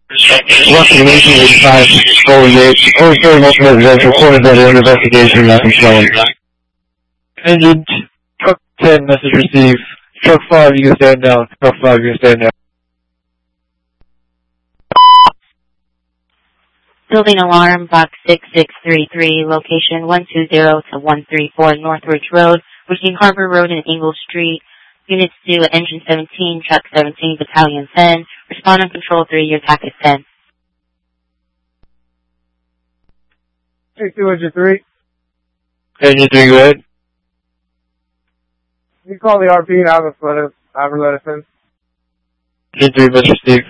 Roughly 1985, Golden Gate. Only 30 most residents reported that an investigation not shown. Engine, truck 10, message received. Truck 5, you can stand down. Truck 5, you can stand down. Building alarm, box 6633, location 120 to 134 North Ridge Road, between Harbor Road and Ingle Street. Units 2, Engine 17, Truck 17, Battalion 10. Respond on Control 3, your packet 10. Hey, 2 Engine 3. Engine 3, go ahead. You call the RP and have her let us in. Engine 3, message received.